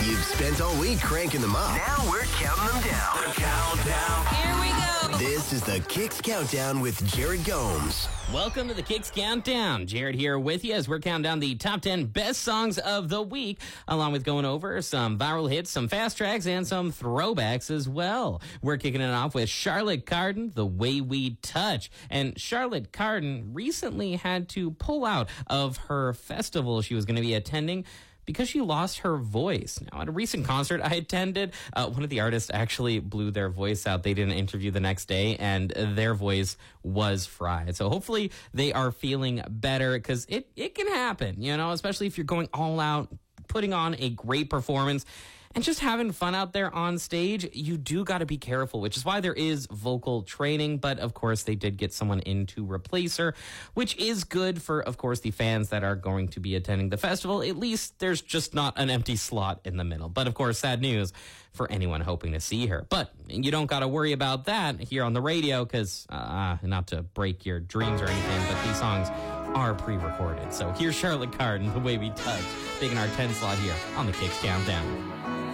You've spent all week cranking them up. Now we're counting them down. The countdown. Here we go. This is the Kicks Countdown with Jared Gomes. Welcome to the Kicks Countdown. Jared here with you as we're counting down the top 10 best songs of the week, along with going over some viral hits, some fast tracks, and some throwbacks as well. We're kicking it off with Charlotte Cardin, The Way We Touch. And Charlotte Cardin recently had to pull out of her festival she was going to be attending because she lost her voice. Now, at a recent concert I attended, one of the artists actually blew their voice out. They did an interview the next day, and their voice was fried. So hopefully they are feeling better, because it can happen, you know, especially if you're going all out, putting on a great performance, and just having fun out there on stage. You do got to be careful, which is why there is vocal training. But, of course, they did get someone in to replace her, which is good for, of course, the fans that are going to be attending the festival. At least there's just not an empty slot in the middle. But, of course, sad news for anyone hoping to see her. But you don't got to worry about that here on the radio, because, not to break your dreams or anything, but these songs are pre-recorded. So here's Charlotte Cardin, The Way We Touch, taking our 10 slot here on the Kicks Countdown.